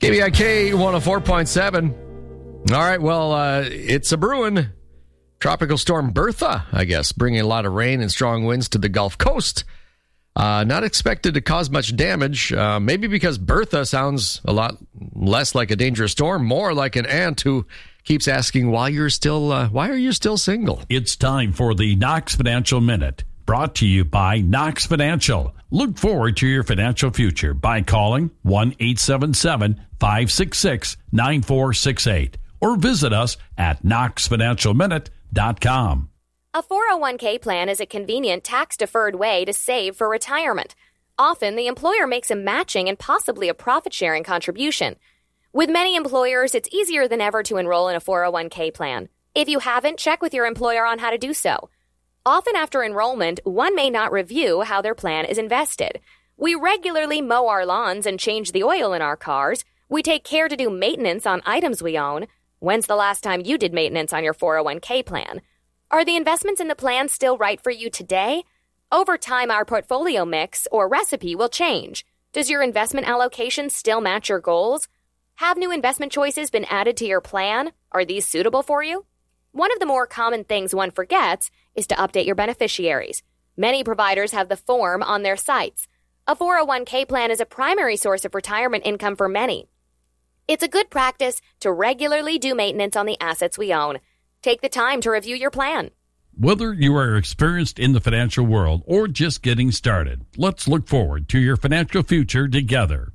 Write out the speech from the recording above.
KBIK 104.7. All right, well, it's a brewing. Tropical storm Bertha, I guess, bringing a lot of rain and strong winds to the Gulf Coast. Not expected to cause much damage, maybe because Bertha sounds a lot less like a dangerous storm, more like an aunt who keeps asking why are you still single? It's time for the Knox Financial Minute, brought to you by Knox Financial. Look forward to your financial future by calling 1-877-566-9468 or visit us at knoxfinancialminute.com. A 401k plan is a convenient tax-deferred way to save for retirement. Often, the employer makes a matching and possibly a profit-sharing contribution. With many employers, it's easier than ever to enroll in a 401k plan. If you haven't, check with your employer on how to do so. Often after enrollment, one may not review how their plan is invested. We regularly mow our lawns and change the oil in our cars. We take care to do maintenance on items we own. When's the last time you did maintenance on your 401k plan? Are the investments in the plan still right for you today? Over time, our portfolio mix or recipe will change. Does your investment allocation still match your goals? Have new investment choices been added to your plan? Are these suitable for you? One of the more common things one forgets is to update your beneficiaries. Many providers have the form on their sites. A 401k plan is a primary source of retirement income for many. It's a good practice to regularly do maintenance on the assets we own. Take the time to review your plan. Whether you are experienced in the financial world or just getting started, let's look forward to your financial future together.